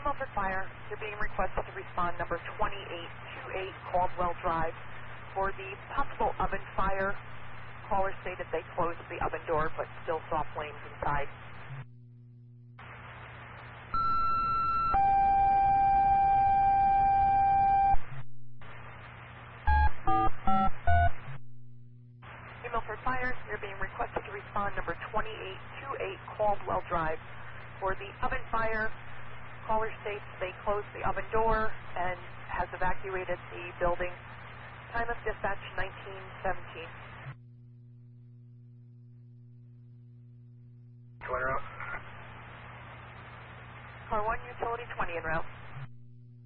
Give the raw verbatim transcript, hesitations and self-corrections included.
Milford Fire, you're being requested to respond number twenty-eight twenty-eight Caldwell Drive for the possible oven fire. Caller stated they closed the oven door but still saw flames inside. Hey, Milford Fire, you're being requested to respond number twenty-eight twenty-eight Caldwell Drive for the oven fire. Caller states they closed the oven door and has evacuated the building. Time of dispatch nineteen seventeen. Two en route. Car one, utility twenty en route.